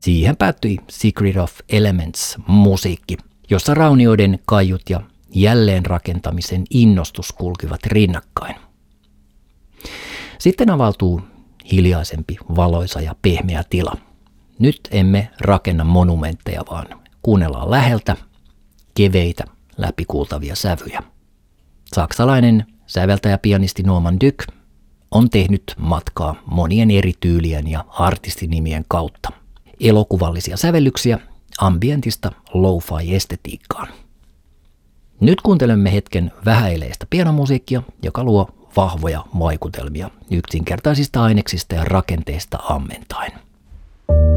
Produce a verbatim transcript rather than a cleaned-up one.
Siihen päättyi Secret of Elements -musiikki, jossa raunioiden kaiut ja jälleenrakentamisen innostus kulkivat rinnakkain. Sitten avautuu hiljaisempi, valoisa ja pehmeä tila. Nyt emme rakenna monumentteja, vaan kuunnellaan läheltä keveitä, läpikuultavia sävyjä. Saksalainen säveltäjä-pianisti Norman Dyck on tehnyt matkaa monien eri tyylien ja artistinimien kautta. Elokuvallisia sävellyksiä ambientista lo-fi-estetiikkaan. Nyt kuuntelemme hetken vähäileistä pianomusiikkia, joka luo vahvoja vaikutelmia yksinkertaisista aineksista ja rakenteista ammentaen.